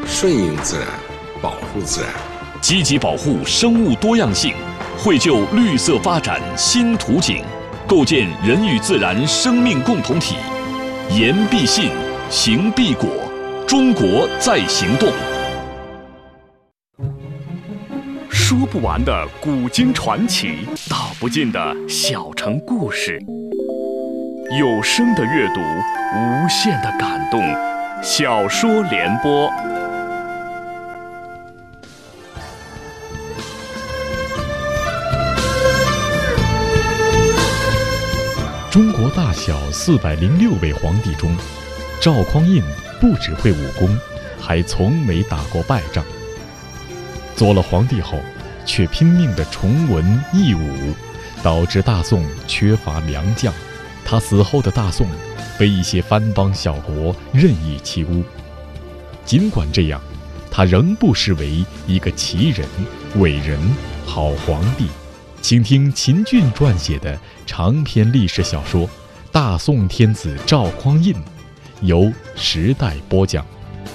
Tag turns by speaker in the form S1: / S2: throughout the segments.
S1: 顺应自然，保护自然，
S2: 积极保护生物多样性，绘就绿色发展新图景，构建人与自然生命共同体。言必信，行必果，中国在行动。说不完的古今传奇，道不尽的小城故事。有声的阅读，无限的感动。小说联播。
S3: 中国大小406位皇帝中，赵匡胤不只会武功，还从没打过败仗。做了皇帝后，却拼命地崇文抑武，导致大宋缺乏良将。他死后的大宋被一些藩邦小国任意欺侮。尽管这样，他仍不失为一个奇人、伟人、好皇帝。请听秦俊撰写的长篇历史小说《大宋天子赵匡胤》，由时代播讲。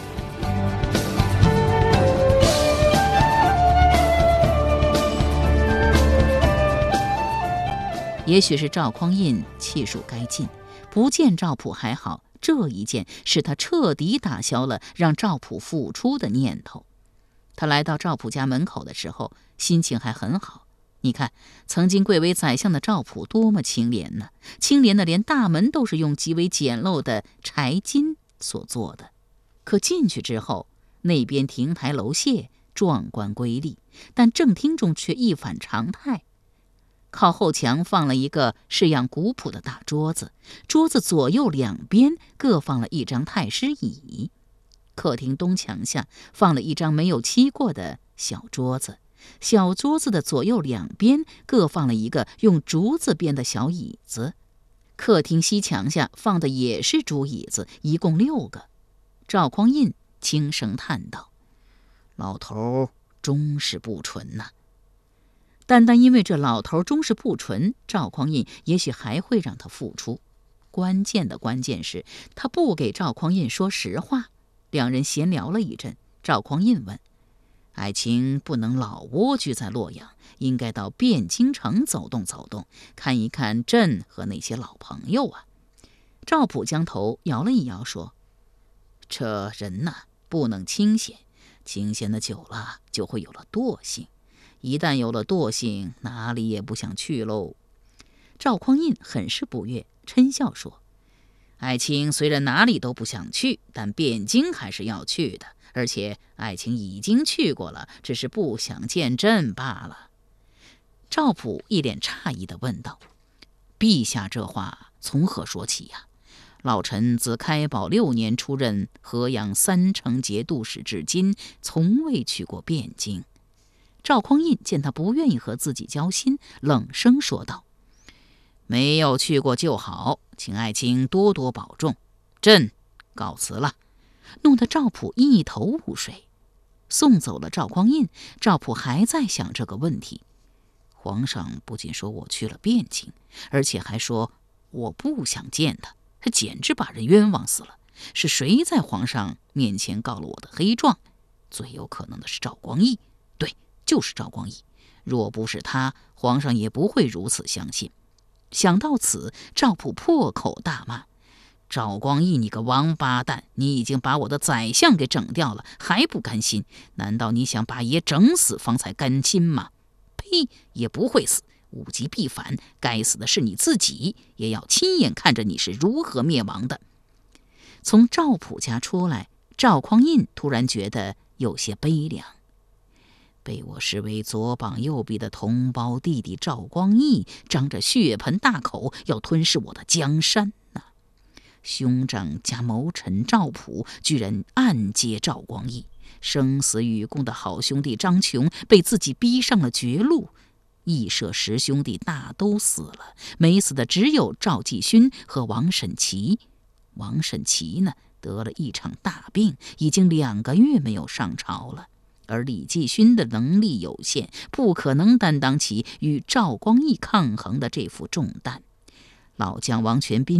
S4: 也许是赵匡胤气数该尽，不见赵普还好，这一件使他彻底打消了让赵普复出的念头。他来到赵普家门口的时候，心情还很好。你看，曾经贵为宰相的赵普多么清廉呢，清廉的连大门都是用极为简陋的柴金所做的。可进去之后，那边亭台楼榭壮观瑰丽，但正厅中却一反常态。靠后墙放了一个式样古朴的大桌子，桌子左右两边各放了一张太师椅。客厅东墙下放了一张没有漆过的小桌子，小桌子的左右两边各放了一个用竹子编的小椅子。客厅西墙下放的也是竹椅子，一共6个。赵匡胤轻声叹道：“老头终是不纯呐。”单单因为这老头终是不纯，赵匡胤也许还会让他复出。关键是他不给赵匡胤说实话。两人闲聊了一阵，赵匡胤问：“爱卿不能老蜗居在洛阳，应该到汴京城走动走动，看一看朕和那些老朋友啊。”赵普将头摇了一摇，说：“这人呐，不能清闲，清闲的久了就会有了惰性。一旦有了惰性，哪里也不想去喽。”赵匡胤很是不悦，嗔笑说：“爱卿虽然哪里都不想去，但汴京还是要去的，而且爱卿已经去过了，只是不想见朕罢了。”赵普一脸诧异地问道：“陛下这话从何说起呀？老臣自开宝6年出任河阳3城节度使至今，从未去过汴京。”赵匡胤见他不愿意和自己交心，冷声说道：“没有去过就好，请爱卿多多保重，朕告辞了。”弄得赵普一头雾水。送走了赵匡胤，赵普还在想这个问题。皇上不仅说我去了汴京，而且还说我不想见他，他简直把人冤枉死了。是谁在皇上面前告了我的黑状？最有可能的是赵光义，对，就是赵光义。若不是他，皇上也不会如此相信。想到此，赵普破口大骂：“赵光义，你个王八蛋！你已经把我的宰相给整掉了，还不甘心？难道你想把爷整死方才甘心吗？呸！也不会死，物极必反，该死的是你自己，也要亲眼看着你是如何灭亡的。”从赵普家出来，赵匡胤突然觉得有些悲凉。被我视为左膀右臂的同胞弟弟赵光义，张着血盆大口要吞噬我的江山呐！兄长加谋臣赵普居然暗接赵光义，生死与共的好兄弟张琼被自己逼上了绝路。义社10兄弟大都死了，没死的只有赵继勋和王审琦。王审琦呢，得了一场大病，已经2个月没有上朝了。而李继勋的能力有限，不可能担当起与赵光义抗衡的这副重担。老将王全斌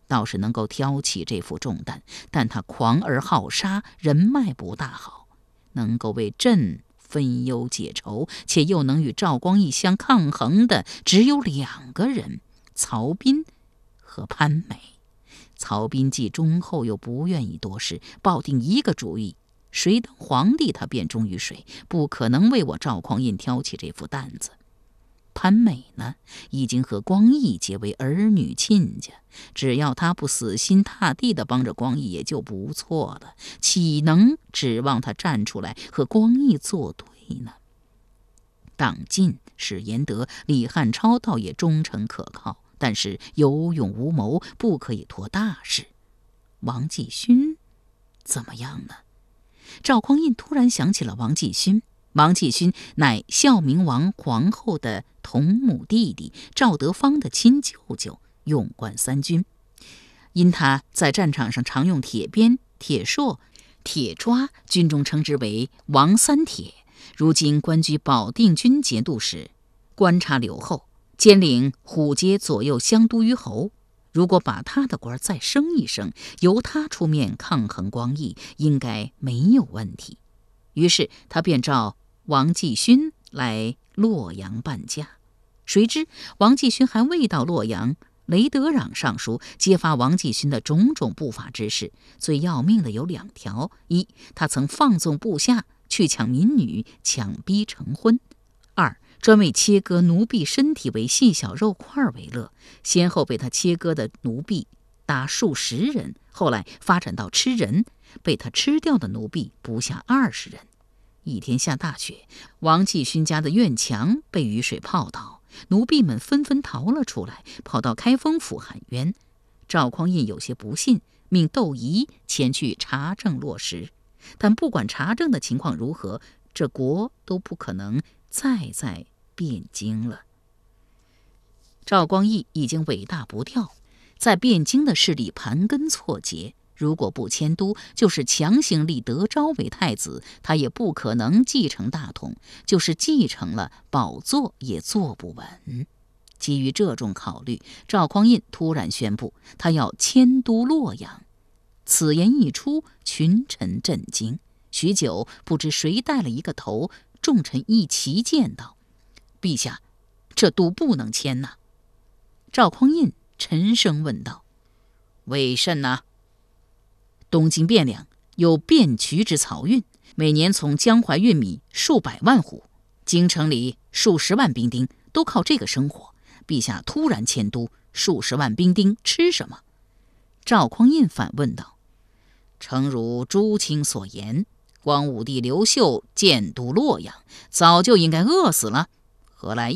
S4: 倒是能够挑起这副重担，但他狂而好杀，人脉不大好，能够为朕分忧解愁，且又能与赵光义相抗衡的只有2个人，曹彬和潘美。曹彬既忠厚又不愿意多事，抱定一个主意，谁当皇帝他便忠于谁，不可能为我赵匡胤挑起这副担子。潘美呢，已经和光义结为儿女亲家，只要他不死心塌地地帮着光义也就不错了，岂能指望他站出来和光义作对呢？党进史延德、李汉超倒也忠诚可靠，但是有勇无谋，不可以托大事。王继勋怎么样呢？赵匡胤突然想起了王继勋。王继勋乃孝明王皇后的同母弟弟，赵德芳的亲舅舅，勇冠3军。因他在战场上常用铁鞭、铁槊、铁抓，军中称之为王三铁。如今官居保定军节度使，观察留后，兼领虎阶左右相都虞侯。如果把他的官再升一升，由他出面抗衡光义，应该没有问题。于是他便召王继勋来洛阳伴驾。谁知王继勋还未到洛阳，雷德壤上书揭发王继勋的种种不法之事，最要命的有2条：一，他曾放纵部下去抢民女，强逼成婚；二，专为切割奴婢身体为细小肉块为乐，先后被他切割的奴婢达数十人，后来发展到吃人，被他吃掉的奴婢不下20人。一天下大雪，王继勋家的院墙被雨水泡倒，奴婢们纷纷逃了出来，跑到开封府喊冤。赵匡胤有些不信，命窦仪前去查证落实。但不管查证的情况如何，这国都不可能再在汴京了。赵光义已经尾大不掉，在汴京的势力盘根错节，如果不迁都，就是强行立德昭为太子，他也不可能继承大统，就是继承了，宝座也坐不稳。基于这种考虑，赵匡胤突然宣布他要迁都洛阳。此言一出，群臣震惊，许久不知谁带了一个头，众臣一齐见道：“陛下，这都不能迁呐。”赵匡胤沉声问道：“为甚呢？”东京汴梁有汴渠之漕运，每年从江淮运米数百万斛，京城里数十万兵丁都靠这个生活。陛下突然迁都，数十万兵丁吃什么？赵匡胤反问道：“诚如朱卿所言，光武帝刘秀建都洛阳，早就应该饿死了，何来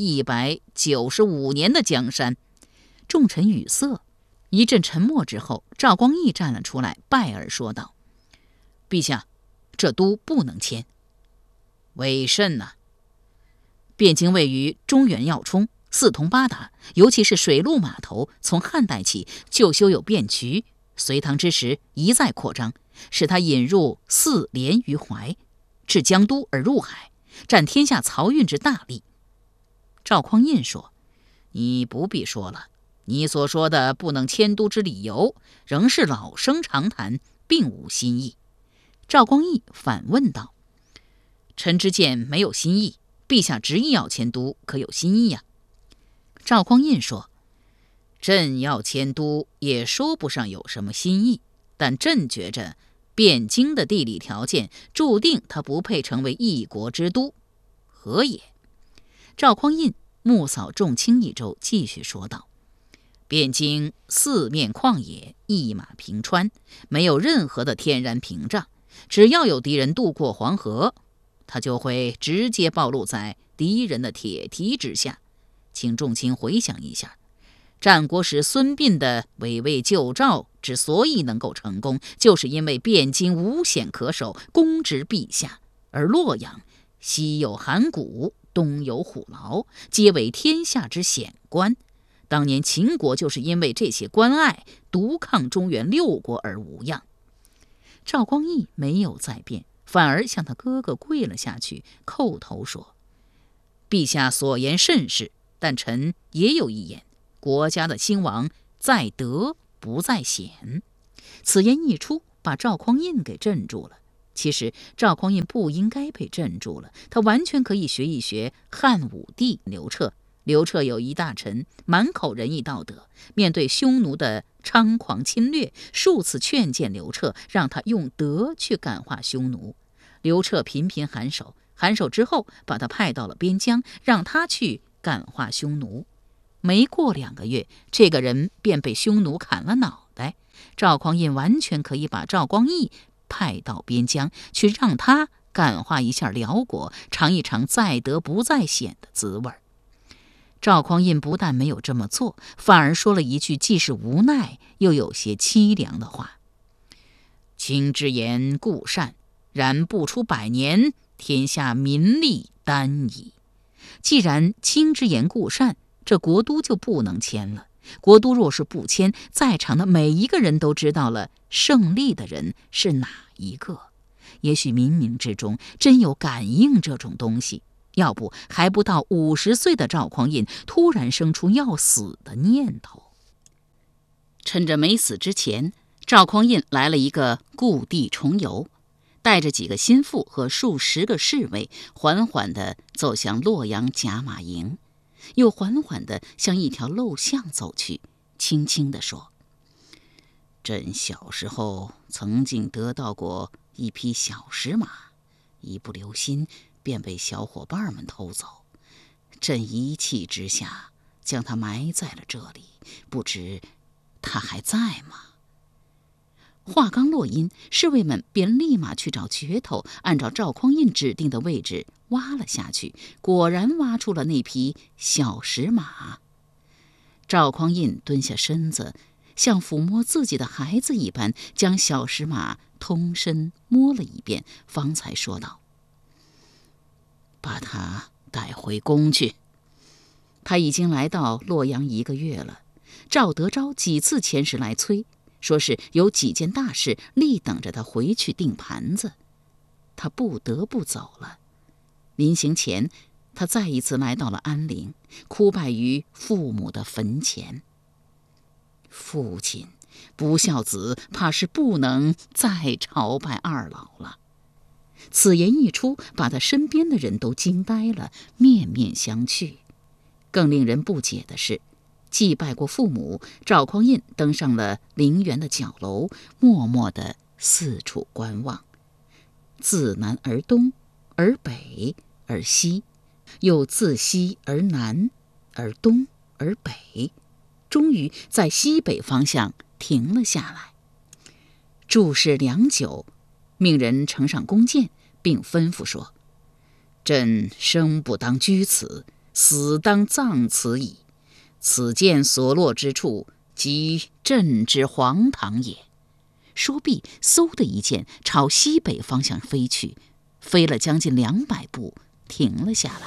S4: 195年的江山？”众臣语塞，一阵沉默之后，赵光义站了出来，拜而说道：“陛下，这都不能迁。”“为甚呢？”“汴京位于中原要冲，四通八达，尤其是水陆码头，从汉代起就修有汴渠，隋唐之时一再扩张，使他引入泗连于淮，至江都而入海，占天下漕运之大利。”赵匡胤说：“你不必说了，你所说的不能迁都之理由，仍是老生常谈，并无新意。”赵光义反问道：“臣之见没有新意，陛下执意要迁都，可有新意呀？”赵匡胤说：“朕要迁都，也说不上有什么新意，但朕觉着汴京的地理条件注定它不配成为一国之都，何也？”赵匡胤目扫众卿一周，继续说道：“汴京四面旷野，一马平川，没有任何的天然屏障，只要有敌人渡过黄河，他就会直接暴露在敌人的铁蹄之下。请众卿回想一下，战国时孙膑的围魏救赵之所以能够成功，就是因为汴京无险可守，攻之必下，而洛阳西有函谷，东有虎牢，皆为天下之险关。当年秦国就是因为这些关隘，独抗中原6国而无恙。”赵光义没有再辩，反而向他哥哥跪了下去，叩头说：“陛下所言甚是，但臣也有一言，国家的兴亡在德不在显。此言一出，把赵匡胤给镇住了。其实赵匡胤不应该被镇住了，他完全可以学一学汉武帝刘彻。刘彻有一大臣，满口仁义道德，面对匈奴的猖狂侵略，数次劝谏刘彻，让他用德去感化匈奴。刘彻频频颔首，颔首之后把他派到了边疆，让他去感化匈奴。没过2个月，这个人便被匈奴砍了脑袋。赵匡胤完全可以把赵光义派到边疆，去让他感化一下辽国，尝一尝在德不在显的滋味。赵匡胤不但没有这么做，反而说了一句既是无奈又有些凄凉的话：卿之言固善，然不出100年，天下民力单矣。既然卿之言固善，这国都就不能迁了。国都若是不迁，在场的每一个人都知道了胜利的人是哪一个。也许冥冥之中真有感应这种东西，要不还不到50岁的赵匡胤突然生出要死的念头。趁着没死之前，赵匡胤来了一个故地重游，带着几个心腹和数十个侍卫，缓缓地走向洛阳甲马营，又缓缓地向一条陋巷走去，轻轻地说：朕小时候曾经得到过一匹小石马，一不留心便被小伙伴们偷走，朕一气之下将它埋在了这里，不知它还在吗？话刚落音，侍卫们便立马去找镢头，按照赵匡胤指定的位置挖了下去，果然挖出了那匹小石马。赵匡胤蹲下身子，像抚摸自己的孩子一般，将小石马通身摸了一遍，方才说道：把他带回宫去。他已经来到洛阳1个月了，赵德昭几次前时来催，说是有几件大事立等着他回去定盘子，他不得不走了。临行前，他再一次来到了安陵，哭拜于父母的坟前。父亲，不孝子怕是不能再朝拜二老了。此言一出，把他身边的人都惊呆了，面面相觑。更令人不解的是，祭拜过父母，赵匡胤登上了陵园的角楼，默默地四处观望。自南而东，而北，而西，又自西而南，而东，而北，终于在西北方向停了下来。注视良久，命人呈上弓箭，并吩咐说：朕生不当居此，死当葬此矣。此箭所落之处，即朕之皇堂也。说毕，嗖的一箭朝西北方向飞去，飞了将近200步，停了下来。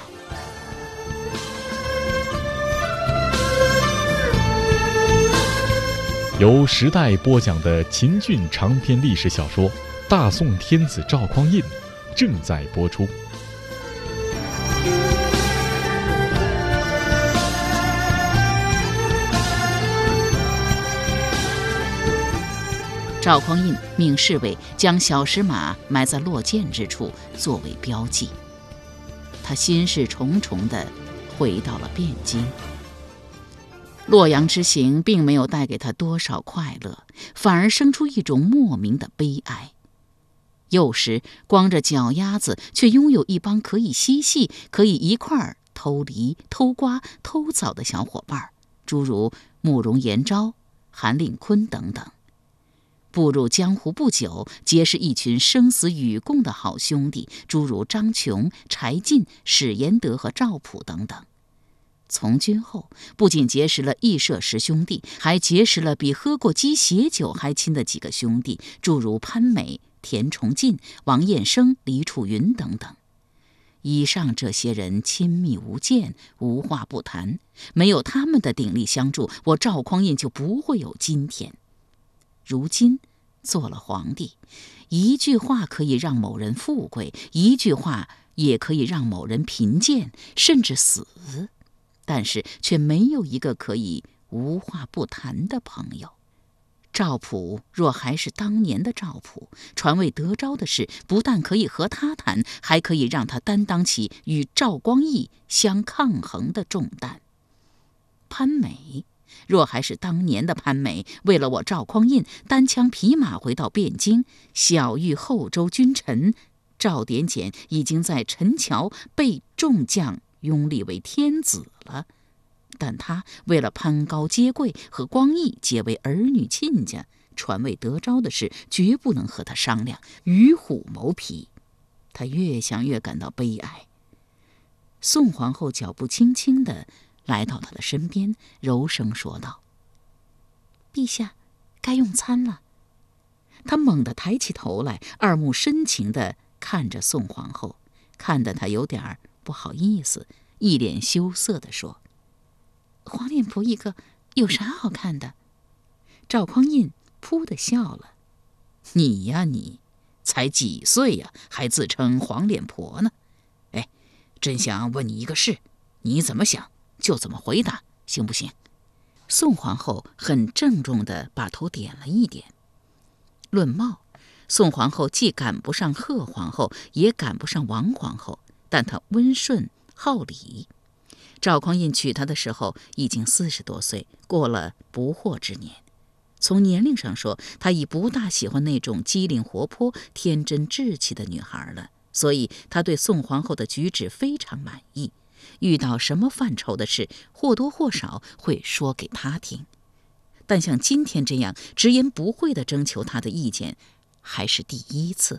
S3: 由时代播讲的秦俊长篇历史小说《大宋天子赵匡胤》正在播出。
S4: 赵匡胤命侍卫将小石马埋在落箭之处，作为标记。他心事重重地回到了汴京。洛阳之行并没有带给他多少快乐，反而生出一种莫名的悲哀。幼时光着脚丫子，却拥有一帮可以嬉戏、可以一块儿偷梨、偷瓜、偷枣的小伙伴，诸如慕容延昭、韩令坤等等。步入江湖不久，结识一群生死与共的好兄弟，诸如张琼、柴进、史延德和赵普等等。从军后，不仅结识了义社10兄弟，还结识了比喝过鸡血酒还亲的几个兄弟，诸如潘美、田崇进、王彦生、李楚云等等。以上这些人亲密无间，无话不谈，没有他们的鼎力相助，我赵匡胤就不会有今天。如今做了皇帝，一句话可以让某人富贵，一句话也可以让某人贫贱，甚至死，但是却没有一个可以无话不谈的朋友。 赵普若还是当年的赵普，传位德昭的事不但可以和他谈，还可以让他担当起与赵光义相抗衡的重担。潘美若还是当年的潘美，为了我赵匡胤单枪匹马回到汴京，小遇后周君臣，赵典简已经在陈桥被众将拥立为天子了。但他为了攀高接贵，和光义结为儿女亲家，传位德昭的事绝不能和他商量，与虎谋皮。他越想越感到悲哀。宋皇后脚步轻轻地来到他的身边，柔声说道：“陛下，该用餐了。”他猛地抬起头来，二目深情地看着宋皇后，看得他有点不好意思，一脸羞涩地说：“黄脸婆一个，有啥好看的？”赵匡胤扑地笑了：“你呀你，才几岁呀，还自称黄脸婆呢？哎，朕想问你一个事，你怎么想就怎么回答，行不行？”宋皇后很郑重地把头点了一点。论貌，宋皇后既赶不上贺皇后，也赶不上王皇后，但她温顺好礼。赵匡胤娶她的时候已经40多岁，过了不惑之年。从年龄上说，她已不大喜欢那种机灵活泼、天真稚气的女孩了，所以她对宋皇后的举止非常满意。遇到什么犯愁的事，或多或少会说给她听。但像今天这样直言不讳地征求她的意见，还是第一次。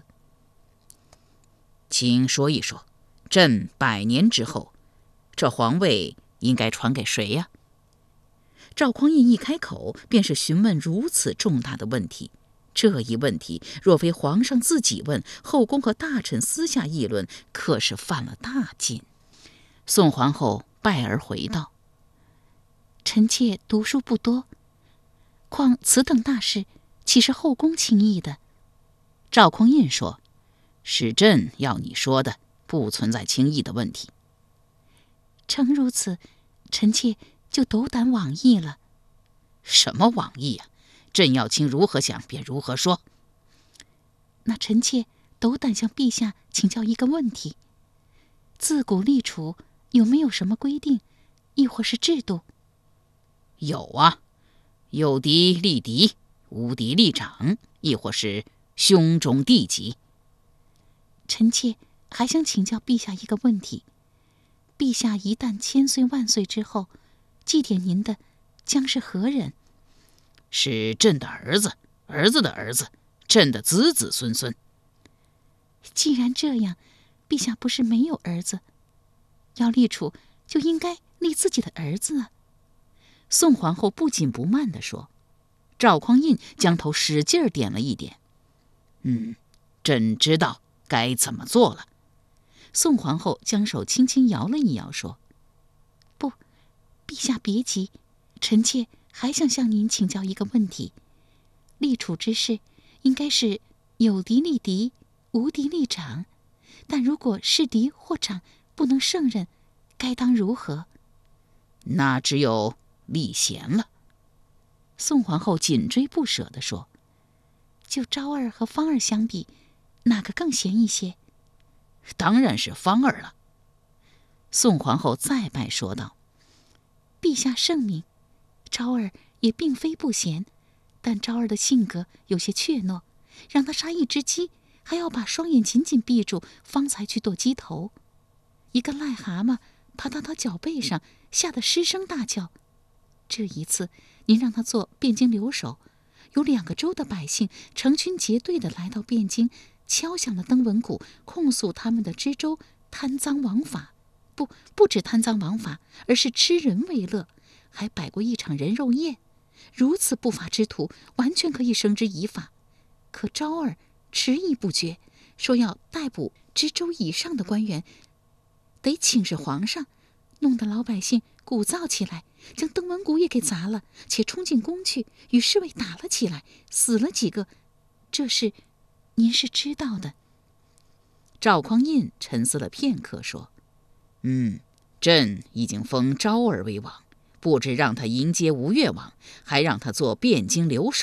S4: 请说一说，朕100年之后，这皇位应该传给谁呀？赵匡胤一开口便是询问如此重大的问题，这一问题若非皇上自己问，后宫和大臣私下议论，可是犯了大禁。宋皇后拜而回道：“臣妾读书不多，况此等大事，岂是后宫轻易的？”赵匡胤说：“是朕要你说的，不存在轻易的问题。”诚如此，臣妾就斗胆妄议了。什么妄议啊？朕要卿如何想便如何说。那臣妾斗胆向陛下请教一个问题：自古立储有没有什么规定，亦或是制度？有啊，有嫡立嫡，无嫡立长，亦或是兄终弟及。臣妾还想请教陛下一个问题：陛下一旦千岁万岁之后，祭奠您的将是何人？是朕的儿子，儿子的儿子，朕的子子孙孙。既然这样，陛下不是没有儿子，要立储就应该立自己的儿子啊。宋皇后不紧不慢地说。赵匡胤将头使劲点了一点。朕知道该怎么做了。宋皇后将手轻轻摇了一摇，说：“不，陛下别急，臣妾还想向您请教一个问题。立储之事，应该是有嫡立嫡，无嫡立长。但如果是嫡或长不能胜任，该当如何？”那只有立贤了。宋皇后紧追不舍地说：“就昭儿和芳儿相比，哪个更贤一些？”当然是芳儿了。宋皇后再拜说道：“陛下圣明，昭儿也并非不贤，但昭儿的性格有些怯懦，让她杀一只鸡，还要把双眼紧紧闭住，方才去剁鸡头。一个癞蛤蟆爬到她脚背上，吓得失声大叫。这一次，您让她做汴京留守，有2个州的百姓成群结队地来到汴京，敲响了登闻鼓，控诉他们的知州贪赃枉法。不止贪赃枉法，而是吃人为乐，还摆过一场人肉宴。如此不法之徒，完全可以绳之以法。可昭儿迟疑不决，说要逮捕知州以上的官员，得请示皇上，弄得老百姓鼓噪起来，将登闻鼓也给砸了，且冲进宫去，与侍卫打了起来，死了几个。这事您是知道的。赵匡胤沉思了片刻，说：“朕已经封昭儿为王，不止让他迎接吴越王，还让他做汴京留守，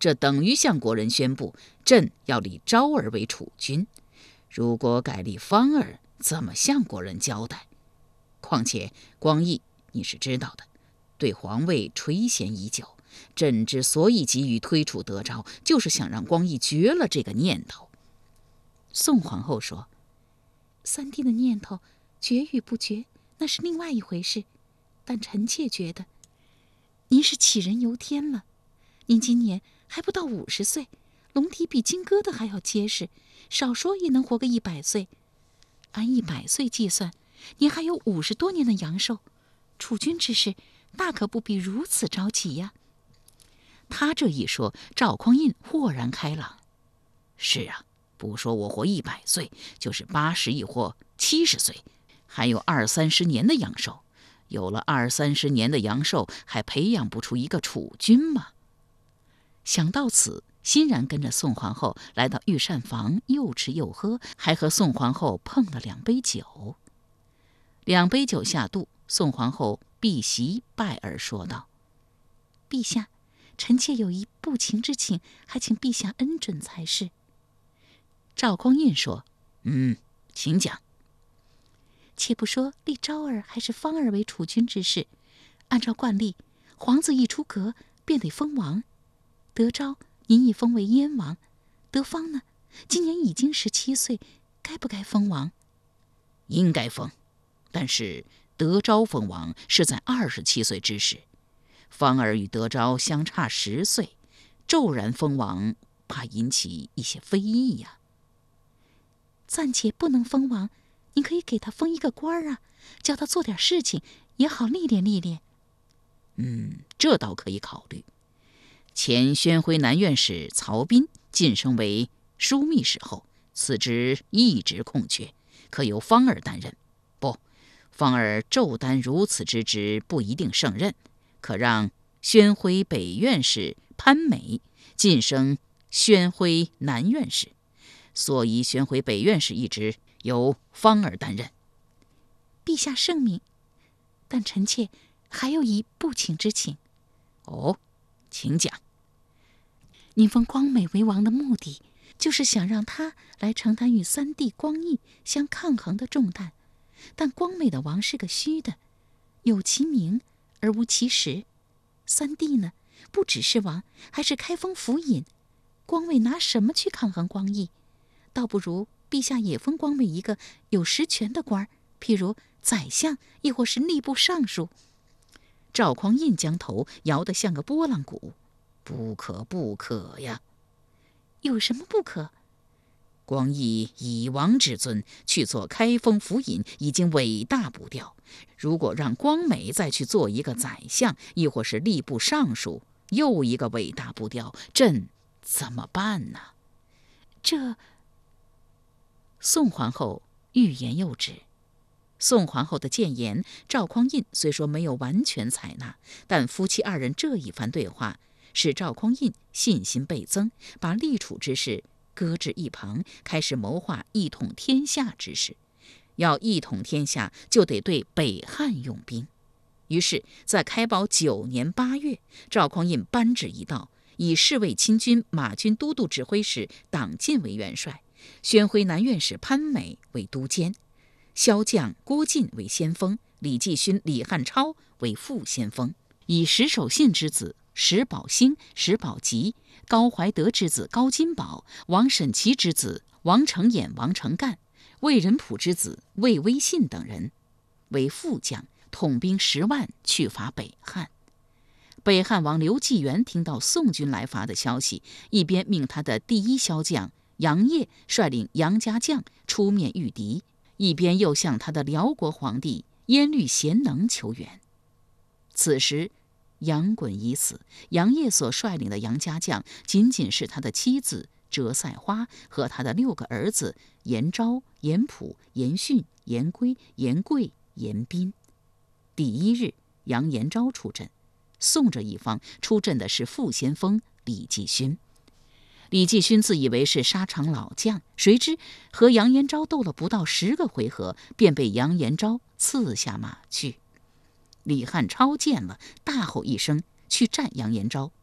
S4: 这等于向国人宣布，朕要立昭儿为储君。如果改立方儿，怎么向国人交代？况且光义你是知道的，对皇位垂涎已久。朕之所以急于推除德昭，就是想让光义绝了这个念头。宋皇后说：“三弟的念头绝与不绝，那是另外一回事。但臣妾觉得，您是杞人忧天了。您今年还不到50岁，龙体比金疙瘩还要结实，少说也能活个100岁。按100岁计算，您还有50多年的阳寿。储君之事，大可不必如此着急呀。”他这一说，赵匡胤豁然开朗。是啊，不说我活100岁，就是80亦或70岁，还有20-30年的阳寿。有了20-30年的阳寿，还培养不出一个储君吗？想到此，欣然跟着宋皇后来到御膳房，又吃又喝，还和宋皇后碰了2杯酒。2杯酒下肚，宋皇后避席拜而说道：“陛下，臣妾有一不情之请，还请陛下恩准才是。”赵匡胤说：“请讲。”且不说立昭儿还是方儿为储君之事，按照惯例，皇子一出阁便得封王。德昭您已封为燕王，德方呢，今年已经17岁，该不该封王？应该封，但是德昭封王是在27岁之时，方儿与德昭相差10岁，骤然封王，怕引起一些非议呀。暂且不能封王，您可以给他封一个官儿啊，叫他做点事情，也好历练历练。这倒可以考虑。前宣徽南院使曹彬晋升为枢密使后，此职一直空缺，可由方儿担任。不，方儿骤担如此之职，不一定胜任，可让宣徽北院使潘美晋升宣徽南院使，所以宣徽北院使一职由方儿担任。陛下圣明，但臣妾还有一不请之请。哦，请讲。您封光美为王的目的，就是想让他来承担与三弟光义相抗衡的重担。但光美的王是个虚的，有其名而无其实。三弟呢，不只是王，还是开封府尹。光美拿什么去抗衡光义？倒不如陛下也封光美一个有实权的官儿，譬如宰相，亦或是吏部尚书。赵匡胤将头摇得像个拨浪鼓。不可，不可呀！有什么不可？光义以王之尊去做开封府尹，已经伟大不掉。如果让光美再去做一个宰相，亦或是吏部尚书，又一个伟大不掉，朕怎么办呢？这……宋皇后欲言又止。宋皇后的谏言，赵匡胤虽说没有完全采纳，但夫妻2人这一番对话，使赵匡胤信心倍增，把立储之事搁置一旁，开始谋划一统天下之事。要一统天下，就得对北汉用兵。于是，在开宝9年8月，赵匡胤颁旨一道，以侍卫亲军马军都督指挥使党进为元帅，宣徽南院使潘美为都监，骁将郭晋为先锋，李继勋、李汉超为副先锋，以石守信之子石宝兴、石宝吉、高怀德之子高金宝、王审琦之子王承衍、王承干、魏仁溥之子魏威信等人为副将，统兵10万去伐北汉。北汉王刘继元听到宋军来伐的消息，一边命他的第1骁将杨业率领杨家将出面御敌，一边又向他的辽国皇帝耶律贤能求援。此时杨衮已死，杨业所率领的杨家将仅仅是他的妻子折赛花和他的6个儿子严昭、严溥、严训、严圭、严贵、严彬。第1日，杨延昭出阵，宋这一方出阵的是副先锋李继勋。李继勋自以为是沙场老将，谁知和杨延昭斗了不到10个回合，便被杨延昭刺下马去。李汉超见了，大吼一声，去战杨延昭。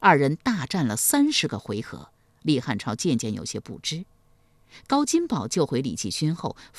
S4: 二人大战了30个回合，李汉超渐渐有些不支。高金宝救回李继勋后，